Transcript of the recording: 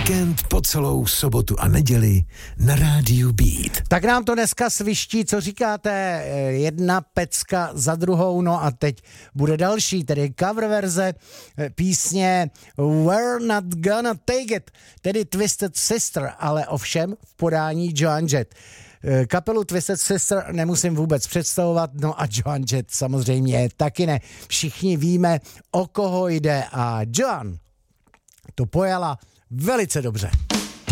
Víkend po celou sobotu a neděli na rádiu Beat. Tak nám to dneska sviští, co říkáte, jedna pecka za druhou, no a teď bude další, tedy cover verze písně We're Not Gonna Take It, tedy Twisted Sister, ale ovšem v podání Joan Jett. Kapelu Twisted Sister nemusím vůbec představovat, no a Joan Jett samozřejmě taky ne. Všichni víme, o koho jde a Joan to pojala velice dobře.